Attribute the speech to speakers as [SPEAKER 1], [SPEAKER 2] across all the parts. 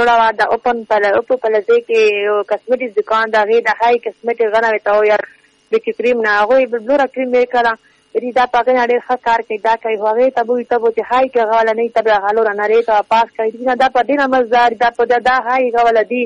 [SPEAKER 1] جوړه وه د اوپن پلزې کې کسمیټکس دکان د هغې د های کسمیټک غنه ورته ویل بیکي کریم نه هغوی بلوره کریم یې کړه دا په هغې نه ډېر ښه کار کوي دا کوي خو هغې ته به وي ته به چې های کې هغه والا نه وي ته به هغه لوره نرۍ ته پاس کوي دا په ډېره مزدار دا په دا های هغه والا دي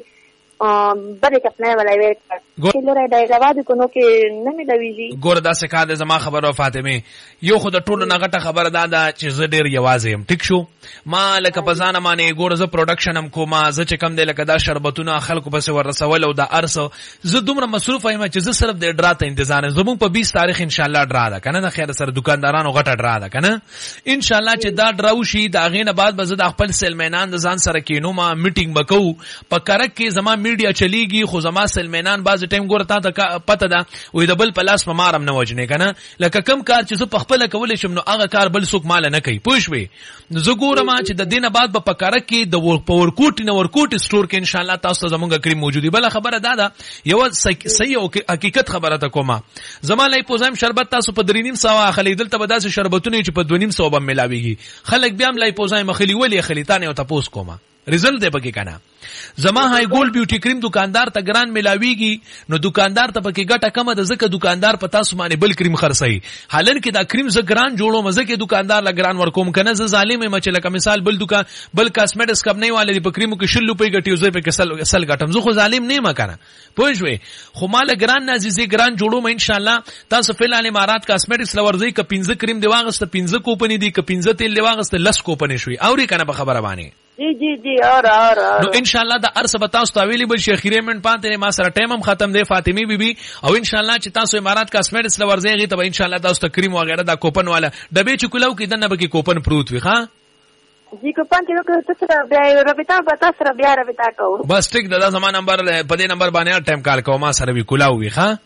[SPEAKER 1] بلې کسنۍ والا یې ویل لوری د حیدرآباد کونو کې نه ملویږي.
[SPEAKER 2] ګوره داسې کار دی زما خبره فاطمې یو خو د ټولو نه غټه خبره دا ده چې زه ډېر یوازې یم ټیک شو ما لکه په ځانه باندې ګوره زه پروډکشن هم کوم زه چې کم دی لکه دا شربتونه خلکو پسې وررسول او دا ارسه زه دومره مصروفه یم چې زه صرف د ډرا ته انتظار یم زمونږ په 20 تاریخ انشاءالله ډرا ده که نه د خیر سره دکاندارانو غټه ډرا ده که نه انشاءالله چې دا ډرا وشي د هغې نه بعد به زه د خپل سیلمینان د ځان سره کینوم میټینګ به کوو په کرک کې زما میډیا چلیږي خو زما سیلمینان بعضې ټایم ګوره تا ته پته ده وایي د بل په لاس په مارم نه وجنې که نه لکه کم کار چې زه په خپله کولی شم نو هغه کار بل څوک ماله نه کوي پوه شوې نو زه ګورم چې د دې نه بعد به په کرک کې په ورکوټ نه ورکوټ سټور کې انشاءالله تاسو ته زمونږ کریم موجود وي بله خبره دا ده یوه صحیح او حقیقت خبره ته کومه زما لایپوزایم شربت تاسو په 3.5 اخلئ دلته به داسې شربتونه چې په 2.5 به ملاویږي خلک بیا هم لایپوزایم اخلي ولې اخلي تا نه یو تپوس کومه ریزلټ دی پکې کنه زما های ګول بیوټي کریم دکاندار ته ګران ملاویږي نو دکاندار ته پکې ګټه کمه ده ځکه دکاندار په تاسو باندې بل کریم خرڅي حالن کې دا کریم زه ګران جوړوم ځکه دکاندار لا ګران ورکوم کنه زه ظالم یم چې لکه مثال بل کاسمیټکس کمپنی والے په کریمو کې 60 روپۍ ګټي زه په کې سل ګټم زه خو ظالم نه یم کنه پوه شوې خو مال ګران نازیزي ګران جوړوم ان شاء الله تاسو فعلان امارات کاسمیټکس لورځي ک 15 کریم دی واغسته 15 کوپنی دی ک 15 تیل دی واغسته لس کوپنی شوي اوري کنه په خبره باندې
[SPEAKER 1] جی اور
[SPEAKER 2] نو ان شاء الله د ارس بتاوس اویلیبل شي اخیری منټ پاتې ما سره ټایم هم ختم دی فاطمی بیبي او ان شاء الله چې تاسو امارات کاسمیټکس لورځي غي ته ان شاء الله تاسو ته کریم وغیرہ دا کوپن والا ډبې چکلو کې دنه به کې کوپن پروت وي ښا
[SPEAKER 1] جی کوپن چې تاسو سره بیا رابطه پتا سره بیا رابطه کوو
[SPEAKER 2] بس ټیک دا زما نمبر په دې نمبر باندې ټایم کال کوم ما سره وی کولاو وي ښا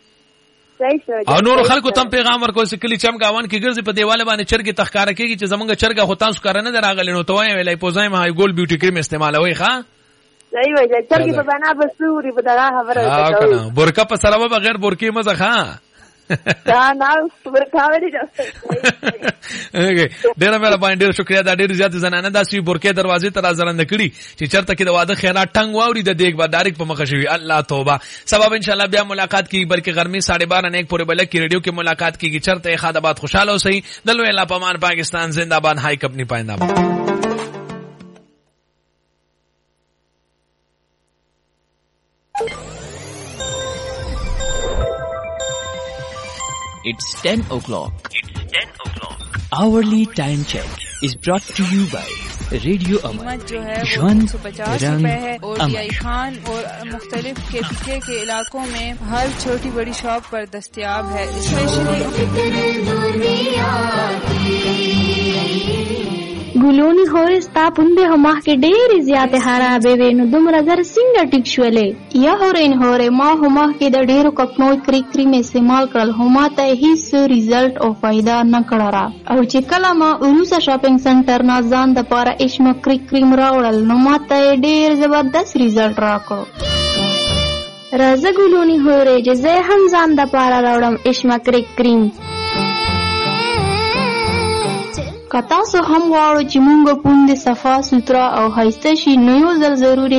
[SPEAKER 2] او نور خلکو تم پیغام ورکول چې کلی چم گاون کې ګرځي په دیواله باندې چرګي تخکاره کېږي چې زمونږ چرګه خو تاسو کار نه دراغلی نو توای ویلای پوزایم هاي ګول بیوټي کریم استعمالوي ښا
[SPEAKER 1] صحیح وای چرګي په بنا بسوري په دغه خبره
[SPEAKER 2] وکړه برکه په سره بغیر برکی مزه ښا
[SPEAKER 1] دا نه برکه وری جوړه
[SPEAKER 2] ډېر مې باندې ډېر شکریا دا ډېر زیات زنانه داسې برکه دروازې ته راځرند کړي چې چرته کې د واده خیرات ټنګ واوري د دیګ با ډایرکټ په مخه شوی الله توبه سبب ان شاء الله بیا ملاقات کی بلکې ګرمي 12:30 نه 1 پورې بل کې ریډیو کې ملاقات کیږي چرته خادبات خوشاله اوسئ دلو الله پامان پاکستان زندہ باد ہائی کمپنی پائندہ
[SPEAKER 3] It's 10 o'clock. Hourly time check is brought to you by radio अमर
[SPEAKER 4] जो है 150 रुपए है और DI खान और मुख्तलिफ KPK के इलाकों में हर छोटी बड़ी शॉप पर दस्तयाब है
[SPEAKER 5] ګلونی هوی ستا پوندې همه کې ډېرې زیاتې خرابې وې نو دومره زر څنګه ټیک شولې یا هورین هورې ما همه کې د ډېرو کپنوي کریم استعمال کړل هما ته هیڅ ریزلټ او فایده نه کړه او چې کله ما اوروسا شاپینګ سنټر نه ځان د پاره اشما کریم راوړل نو ما ته ډېر زبردست ریزلټ راکړو راځه ګلونی هورې چې زه هم ځان د پاره راوړم اشما کریم که تاسو هم غواړئ چې مونږ پوندې صفا سوتره او ښایسته شي نو یو ځل ضروري